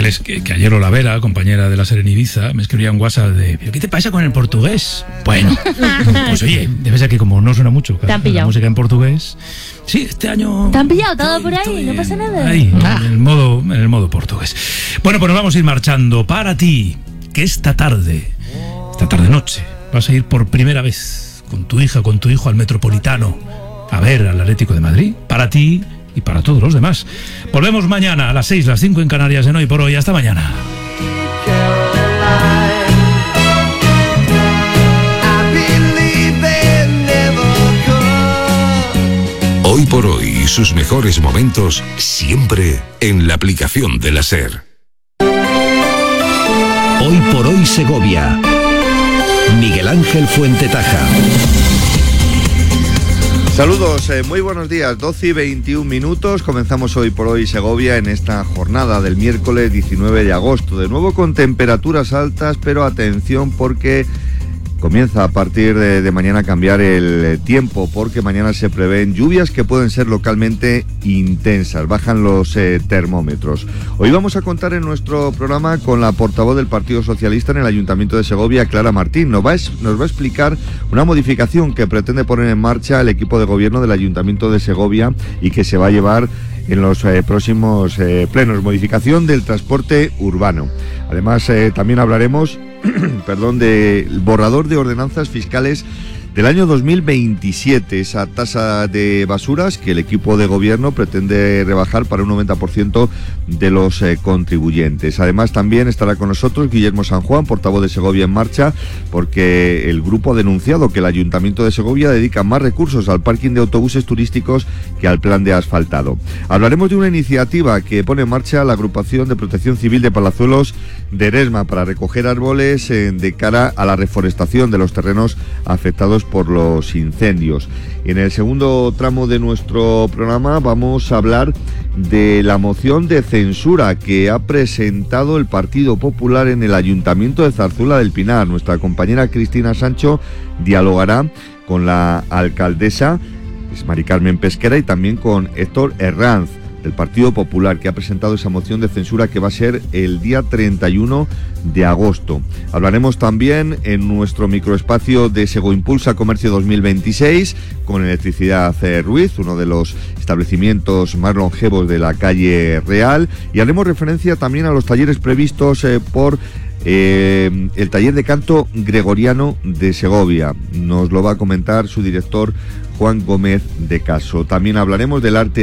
decirles que ayer Olavera, compañera de la SER en Ibiza, me escribía un WhatsApp de ¿pero qué te pasa con el portugués? Bueno, pues oye, debe ser que como no suena mucho la música en portugués. Sí, este año... ¿Te han pillado todo por ahí? No pasa nada. Ahí, en el modo portugués. Bueno, pues nos vamos a ir marchando. Para ti, que esta tarde-noche, vas a ir por primera vez con tu hija, con tu hijo al Metropolitano a ver al Atlético de Madrid. Para ti y para todos los demás. Volvemos mañana a las 6, las 5 en Canarias en Hoy por Hoy. Hasta mañana. Hoy por Hoy y sus mejores momentos siempre en la aplicación de la SER. Hoy por Hoy Segovia. Miguel Ángel Fuentetaja. Saludos, muy buenos días, 12 y 21 minutos, comenzamos Hoy por Hoy Segovia en esta jornada del miércoles 19 de agosto, de nuevo con temperaturas altas, pero atención porque comienza a partir de mañana a cambiar el tiempo, porque mañana se prevén lluvias que pueden ser localmente intensas, bajan los termómetros. Hoy vamos a contar en nuestro programa con la portavoz del Partido Socialista en el Ayuntamiento de Segovia, Clara Martín. Nos va a explicar una modificación que pretende poner en marcha el equipo de gobierno del Ayuntamiento de Segovia y que se va a llevar en los próximos plenos, modificación del transporte urbano. Además, también hablaremos del borrador de ordenanzas fiscales del año 2027, esa tasa de basuras que el equipo de gobierno pretende rebajar para un 90% de los contribuyentes. Además, también estará con nosotros Guillermo San Juan, portavoz de Segovia en Marcha, porque el grupo ha denunciado que el Ayuntamiento de Segovia dedica más recursos al parking de autobuses turísticos que al plan de asfaltado. Hablaremos de una iniciativa que pone en marcha la Agrupación de Protección Civil de Palazuelos de Eresma para recoger árboles de cara a la reforestación de los terrenos afectados por los incendios. En el segundo tramo de nuestro programa vamos a hablar de la moción de censura que ha presentado el Partido Popular en el Ayuntamiento de Zarzuela del Pinar. Nuestra compañera Cristina Sancho dialogará con la alcaldesa Mari Carmen Pesquera y también con Héctor Herranz del Partido Popular, que ha presentado esa moción de censura que va a ser el día 31 de agosto. Hablaremos también en nuestro microespacio de Sego Impulsa Comercio 2026 con Electricidad Ruiz, uno de los establecimientos más longevos de la calle Real, y haremos referencia también a los talleres previstos por el taller de canto gregoriano de Segovia. Nos lo va a comentar su director Juan Gómez de Caso. También hablaremos del arte